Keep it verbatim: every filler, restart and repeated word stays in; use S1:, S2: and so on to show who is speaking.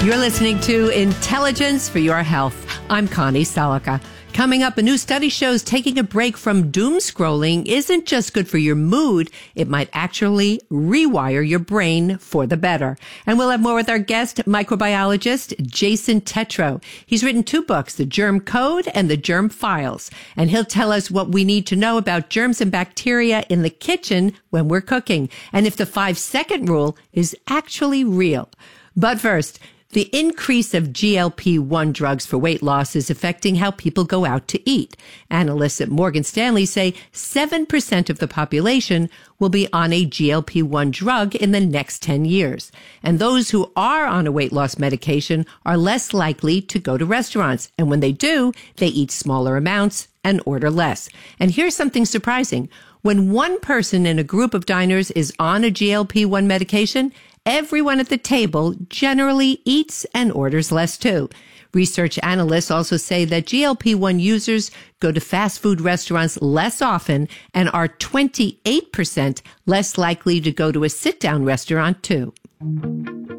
S1: You're listening to Intelligence for Your Health. I'm Connie Selica. Coming up, a new study shows taking a break from doom scrolling isn't just good for your mood. It might actually rewire your brain for the better. And we'll have more with our guest, microbiologist Jason Tetro. He's written two books, The Germ Code and The Germ Files. And he'll tell us what we need to know about germs and bacteria in the kitchen when we're cooking, and if the five-second rule is actually real. But first, the increase of G L P one drugs for weight loss is affecting how people go out to eat. Analysts at Morgan Stanley say seven percent of the population will be on a G L P one drug in the next ten years. And those who are on a weight loss medication are less likely to go to restaurants. And when they do, they eat smaller amounts and order less. And here's something surprising. When one person in a group of diners is on a G L P one medication, everyone at the table generally eats and orders less too. Research analysts also say that G L P one users go to fast food restaurants less often and are twenty-eight percent less likely to go to a sit-down restaurant too.